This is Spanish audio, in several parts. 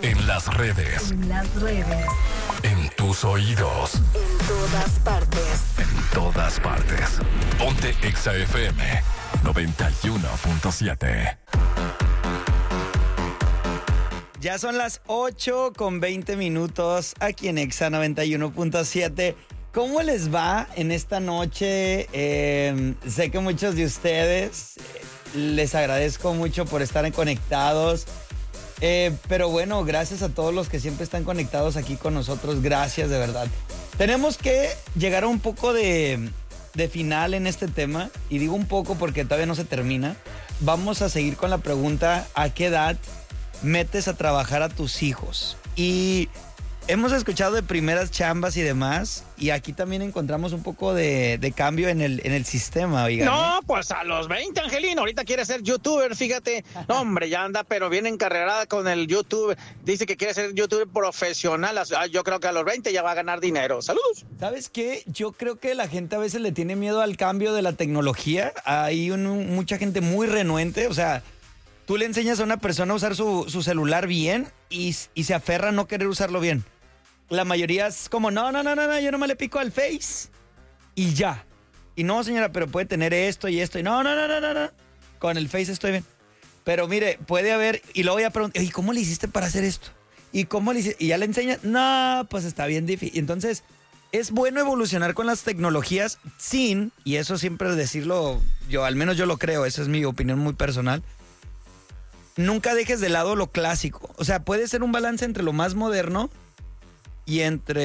En las redes. En las redes. En tus oídos. En todas partes. En todas partes. Ponte Exa FM 91.7. Ya son las 8:20 aquí en Exa 91.7. ¿Cómo les va en esta noche? Sé que muchos de ustedes les agradezco mucho por estar conectados. Pero bueno, gracias a todos los que siempre están conectados aquí con nosotros. Gracias, de verdad. Tenemos que llegar a un poco de final en este tema. Y digo un poco porque todavía no se termina. Vamos a seguir con la pregunta: ¿a qué edad metes a trabajar a tus hijos? Y hemos escuchado de primeras chambas y demás, y aquí también encontramos un poco de cambio en el sistema, oigan. No, pues a los 20, Angelino, ahorita quiere ser youtuber, fíjate. No, hombre, ya anda, pero bien encarrerada con el YouTube. Dice que quiere ser youtuber profesional. Yo creo que a los 20 ya va a ganar dinero. Saludos. ¿Sabes qué? Yo creo que la gente a veces le tiene miedo al cambio de la tecnología. Hay mucha gente muy renuente, o sea, tú le enseñas a una persona a usar su celular bien y se aferra a no querer usarlo bien. La mayoría es como, no, yo no me le pico al Face y ya. Y no, señora, pero puede tener esto y esto. Y no. Con el Face estoy bien. Pero mire, puede haber, y luego ya pregunto, ¿y cómo le hiciste para hacer esto? ¿Y cómo le hiciste? Y ya le enseña, no, pues está bien difícil. Entonces, es bueno evolucionar con las tecnologías sin, y eso siempre decirlo, al menos yo lo creo, esa es mi opinión muy personal, nunca dejes de lado lo clásico. O sea, puede ser un balance entre lo más moderno y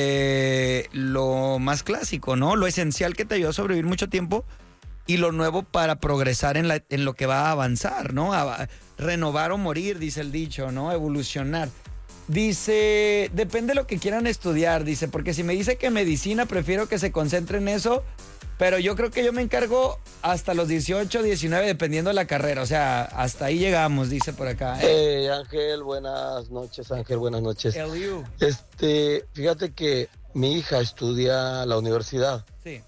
entre lo más clásico, ¿no? Lo esencial que te ayudó a sobrevivir mucho tiempo y lo nuevo para progresar en lo que va a avanzar, ¿no? A renovar o morir, dice el dicho, ¿no? Evolucionar. Dice, depende de lo que quieran estudiar, dice, porque si me dice que medicina, prefiero que se concentre en eso, pero yo creo que yo me encargo hasta los 18, 19, dependiendo de la carrera. O sea, hasta ahí llegamos, dice por acá. Ángel, buenas noches, Ángel, buenas noches. LU. Fíjate que mi hija estudia la universidad. Sí.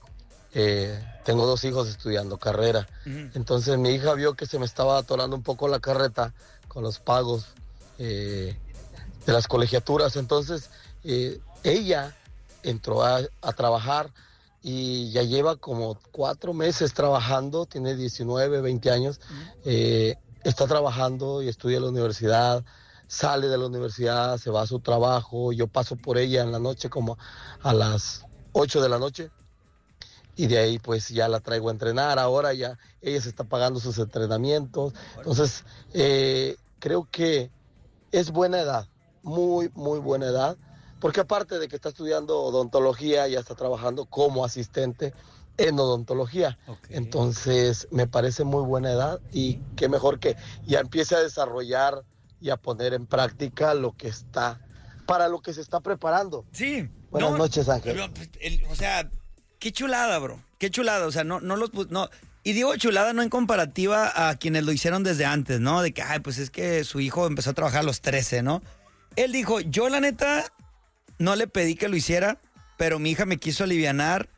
Tengo 2 hijos estudiando carrera. Uh-huh. Entonces mi hija vio que se me estaba atorando un poco la carreta con los pagos de las colegiaturas. Entonces ella entró a trabajar y ya lleva como 4 meses trabajando, tiene 19, 20 años, está trabajando y estudia en la universidad, sale de la universidad, se va a su trabajo, yo paso por ella en la noche como a las 8 de la noche y de ahí pues ya la traigo a entrenar. Ahora ya ella se está pagando sus entrenamientos, entonces creo que es buena edad, muy, muy buena edad. Porque aparte de que está estudiando odontología, ya está trabajando como asistente en odontología. Okay. Entonces, me parece muy buena edad y qué mejor que ya empiece a desarrollar y a poner en práctica para lo que se está preparando. Sí. Buenas noches, Ángel. O sea, qué chulada, bro. Qué chulada. O sea, no. Y digo chulada no en comparativa a quienes lo hicieron desde antes, ¿no? De que, pues es que su hijo empezó a trabajar a los 13, ¿no? Él dijo, yo la neta no le pedí que lo hiciera, pero mi hija me quiso alivianar,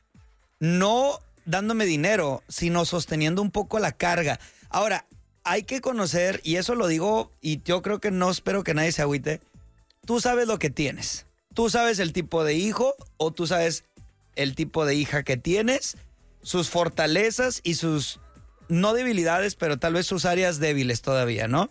no dándome dinero, sino sosteniendo un poco la carga. Ahora, hay que conocer, y eso lo digo, y yo creo que no espero que nadie se agüite, tú sabes lo que tienes. Tú sabes el tipo de hijo, o tú sabes el tipo de hija que tienes, sus fortalezas y sus, no debilidades, pero tal vez sus áreas débiles todavía, ¿no?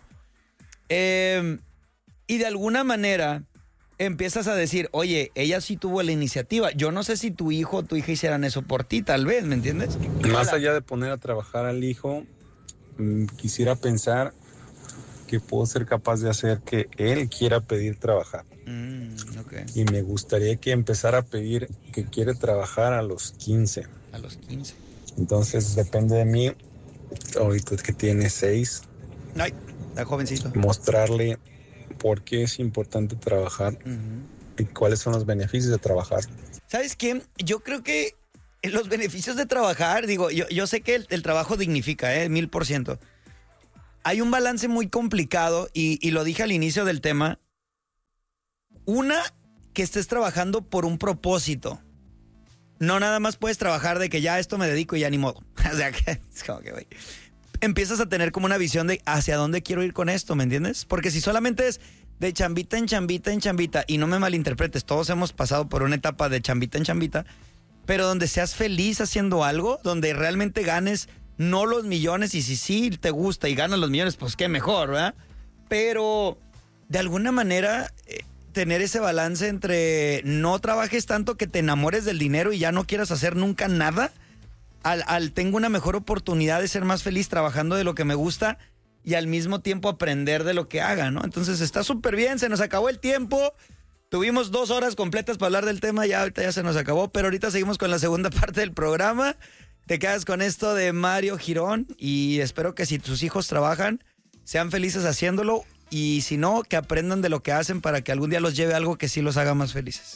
Y de alguna manera empiezas a decir, oye, ella sí tuvo la iniciativa. Yo no sé si tu hijo o tu hija hicieran eso por ti, tal vez, ¿me entiendes? Más allá de poner a trabajar al hijo, quisiera pensar que puedo ser capaz de hacer que él quiera pedir trabajar. Okay. Y me gustaría que empezara a pedir que quiere trabajar a los 15. A los 15. Entonces depende de mí, ahorita que tiene 6. Ay, está jovencito. Mostrarle por qué es importante trabajar y cuáles son los beneficios de trabajar. ¿Sabes qué? Yo creo que los beneficios de trabajar, digo, yo sé que el trabajo dignifica, 1000%. Hay un balance muy complicado y lo dije al inicio del tema. Una, que estés trabajando por un propósito. No nada más puedes trabajar de que ya esto me dedico y ya ni modo. O sea, que es como que, güey, empiezas a tener como una visión de hacia dónde quiero ir con esto, ¿me entiendes? Porque si solamente es de chambita en chambita en chambita, y no me malinterpretes, todos hemos pasado por una etapa de chambita en chambita, pero donde seas feliz haciendo algo, donde realmente ganes no los millones, y si sí te gusta y ganas los millones, pues qué mejor, ¿verdad? Pero de alguna manera tener ese balance entre no trabajes tanto que te enamores del dinero y ya no quieras hacer nunca nada, al tengo una mejor oportunidad de ser más feliz trabajando de lo que me gusta y al mismo tiempo aprender de lo que haga, ¿no? Entonces está súper bien, se nos acabó el tiempo. Tuvimos 2 horas completas para hablar del tema, ya ahorita ya se nos acabó, pero ahorita seguimos con la segunda parte del programa. Te quedas con esto de Mario Girón y espero que si tus hijos trabajan, sean felices haciéndolo, y si no, que aprendan de lo que hacen para que algún día los lleve a algo que sí los haga más felices.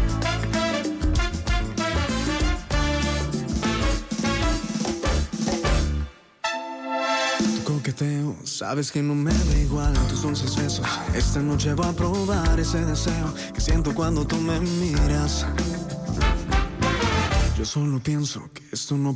Coqueteo, sabes que no me da igual tus dulces besos. Esta noche voy a probar ese deseo que siento cuando tú me miras. Yo solo pienso que esto no